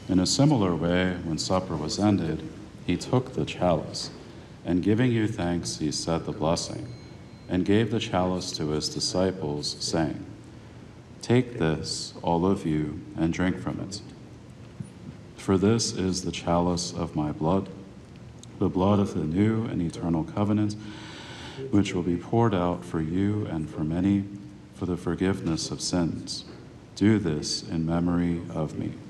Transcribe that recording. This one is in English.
In a similar way, when supper was ended, he took the chalice, and giving you thanks, he said the blessing, and gave the chalice to his disciples, saying, "Take this, all of you, and drink from it. For this is the chalice of my blood, the blood of the new and eternal covenant, which will be poured out for you and for many for the forgiveness of sins. Do this in memory of me."